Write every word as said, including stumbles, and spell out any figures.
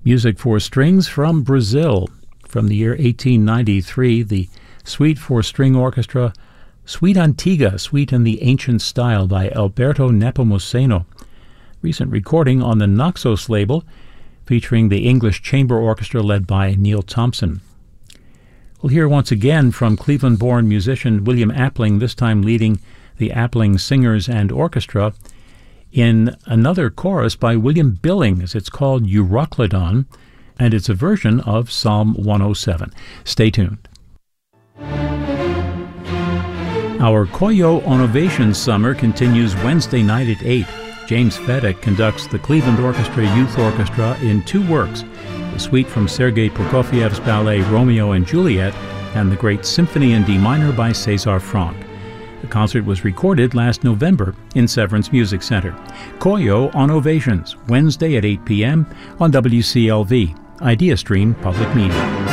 Music for strings from Brazil. From the year eighteen ninety-three, the Suite for String Orchestra, Suite Antiga, Suite in the Ancient Style by Alberto Nepomuceno. Recent recording on the Naxos label, featuring the English Chamber Orchestra led by Neil Thompson. We'll hear once again from Cleveland-born musician William Appling, this time leading the Appling Singers and Orchestra, in another chorus by William Billings. It's called Euroclydon, and it's a version of Psalm one oh seven. Stay tuned. Our Koyo Onovation Summer continues Wednesday night at eight. James Fedek conducts the Cleveland Orchestra Youth Orchestra in two works, the suite from Sergei Prokofiev's ballet Romeo and Juliet and the Great Symphony in D minor by César Franck. The concert was recorded last November in Severance Music Center. Koyo Onovations, Wednesday at eight p.m. on W C L V, IdeaStream Public Media.